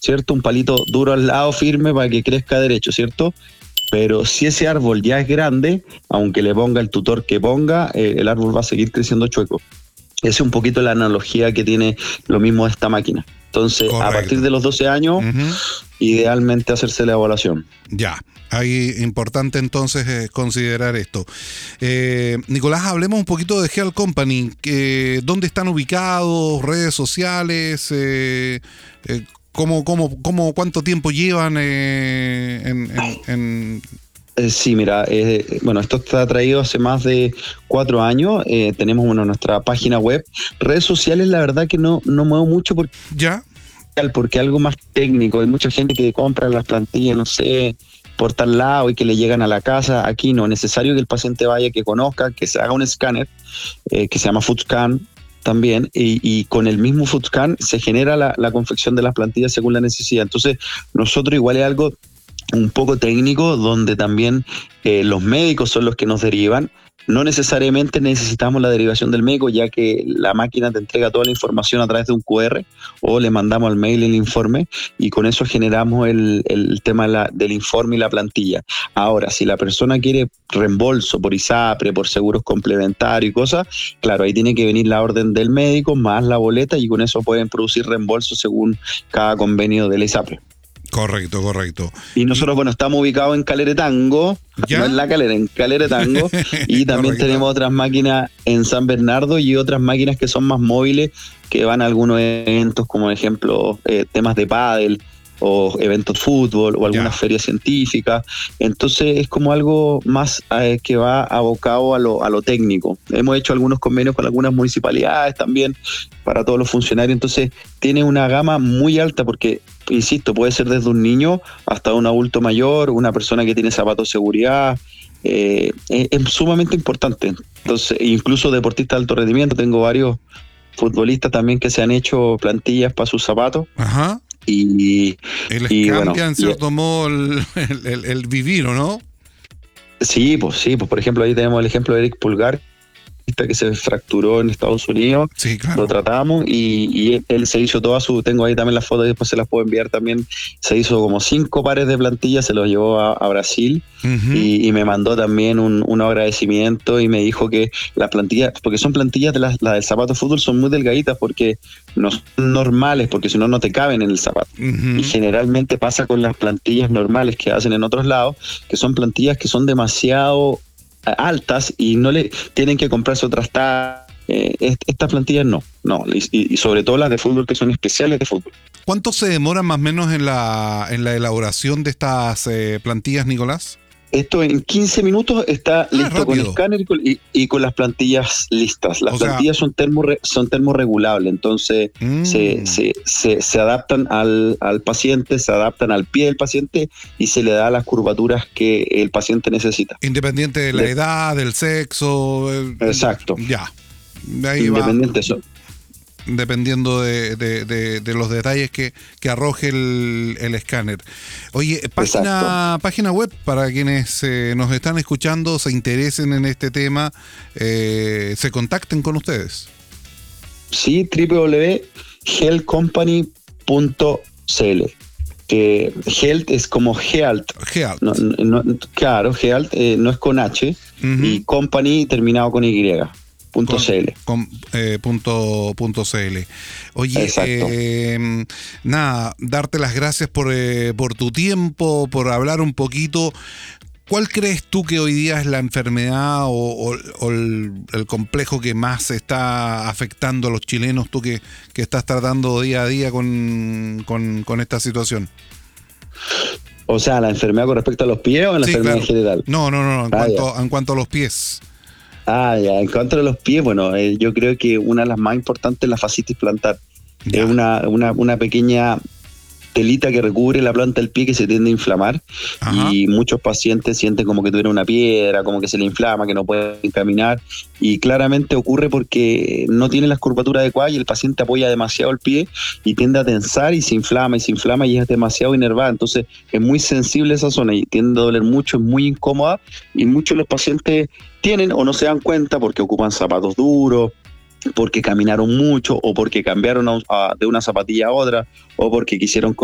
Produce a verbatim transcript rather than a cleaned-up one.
¿cierto? Un palito duro al lado, firme, para que crezca derecho, ¿cierto? Pero si ese árbol ya es grande, aunque le ponga el tutor que ponga, eh, el árbol va a seguir creciendo chueco. Esa es un poquito la analogía que tiene lo mismo esta máquina. Entonces, correcto, a partir de los doce años, uh-huh, idealmente hacerse la evaluación. Ya, ahí importante entonces eh, considerar esto. Eh, Nicolás, hablemos un poquito de Health Company. Eh, ¿Dónde están ubicados? ¿Redes sociales? Eh, eh, ¿cómo, cómo, cómo, ¿Cuánto tiempo llevan eh, en... en, en... Eh, sí, mira, eh, bueno, esto está traído hace más de cuatro años. Eh, tenemos bueno, nuestra página web. Redes sociales, la verdad que no, no muevo mucho porque, ¿ya? porque algo más técnico. Hay mucha gente que compra las plantillas, no sé, por tal lado y que le llegan a la casa. Aquí no, es necesario que el paciente vaya, que conozca, que se haga un escáner, eh, que se llama FoodScan también, y, y con el mismo FoodScan se genera la, la confección de las plantillas según la necesidad. Entonces, nosotros igual es algo un poco técnico, donde también eh, los médicos son los que nos derivan. No necesariamente necesitamos la derivación del médico, ya que la máquina te entrega toda la información a través de un cu erre o le mandamos al mail el informe y con eso generamos el, el tema de la, del informe y la plantilla. Ahora, si la persona quiere reembolso por ISAPRE, por seguros complementarios y cosas, claro, ahí tiene que venir la orden del médico más la boleta y con eso pueden producir reembolso según cada convenio de la ISAPRE. Correcto, correcto. Y nosotros, bueno, estamos ubicados en Caleretango, ¿ya? No en La Calera, en Caleretango, y también correcto, tenemos otras máquinas en San Bernardo y otras máquinas que son más móviles, que van a algunos eventos, como ejemplo, eh, temas de pádel, o eventos de fútbol, o algunas ferias científicas. Entonces es como algo más eh, que va abocado a lo, a lo técnico. Hemos hecho algunos convenios con algunas municipalidades también para todos los funcionarios, entonces tiene una gama muy alta porque, insisto, puede ser desde un niño hasta un adulto mayor, una persona que tiene zapatos de seguridad. Eh, es, es sumamente importante. Entonces, incluso deportistas de alto rendimiento, tengo varios futbolistas también que se han hecho plantillas para sus zapatos. Ajá. Y, y les y cambia bueno, en cierto modo el, el, el vivir, ¿o no? Sí, pues sí, pues por ejemplo ahí tenemos el ejemplo de Eric Pulgar, que se fracturó en Estados Unidos. Sí, claro. Lo tratamos y, y él se hizo toda su, tengo ahí también las fotos y después se las puedo enviar también, se hizo como cinco pares de plantillas, se los llevó a, a Brasil. Uh-huh. y, y me mandó también un, un agradecimiento y me dijo que las plantillas, porque son plantillas de las la del zapato de fútbol, son muy delgaditas porque no son normales, porque si no no te caben en el zapato. Uh-huh. Y generalmente pasa con las plantillas normales que hacen en otros lados, que son plantillas que son demasiado altas y no le tienen que comprarse otras tallas. Eh, estas plantillas no, no, y, y sobre todo las de fútbol, que son especiales de fútbol. ¿Cuánto se demora más o menos en la en la elaboración de estas eh, plantillas, Nicolás? Esto en quince minutos está ah, listo rápido. Con el escáner y con, y, y con las plantillas listas. Las o plantillas sea, son, termo, son termorregulables, entonces mm. se, se, se, se adaptan al, al paciente, se adaptan al pie del paciente y se le da las curvaturas que el paciente necesita. Independiente de la de, edad, del sexo. Exacto. Ya. Ahí Independiente va. eso. Dependiendo de, de, de, de los detalles que, que arroje el, el escáner. Oye, página, página web para quienes eh, nos están escuchando, se interesen en este tema, eh, se contacten con ustedes. Sí, doble u doble u doble u punto health company punto c l. Que Health es como Health. Health. No, no, claro, Health eh, no es con H, uh-huh, y Company terminado con Y. Punto con, cl. Con, eh, punto, punto cl. Oye, eh, nada, darte las gracias por, eh, por tu tiempo, por hablar un poquito. ¿Cuál crees tú que hoy día es la enfermedad o, o, o el, el complejo que más está afectando a los chilenos, tú que, que estás tratando día a día con, con, con esta situación? O sea, ¿la enfermedad con respecto a los pies o la sí, enfermedad claro. en general? No, no, no, en, ah, cuanto, en cuanto a los pies. Ah, ya, en cuanto a los pies, bueno, eh, yo creo que una de las más importantes es la fascitis plantar. Ya. Es una, una, una pequeña telita que recubre la planta del pie que se tiende a inflamar. Ajá. Y muchos pacientes sienten como que tuvieron una piedra, como que se le inflama, que no pueden caminar, y claramente ocurre porque no tiene las curvaturas adecuadas y el paciente apoya demasiado el pie y tiende a tensar y se inflama y se inflama y es demasiado inervada, entonces es muy sensible esa zona y tiende a doler mucho, es muy incómoda y muchos de los pacientes tienen o no se dan cuenta porque ocupan zapatos duros, porque caminaron mucho o porque cambiaron a, a, de una zapatilla a otra o porque quisieron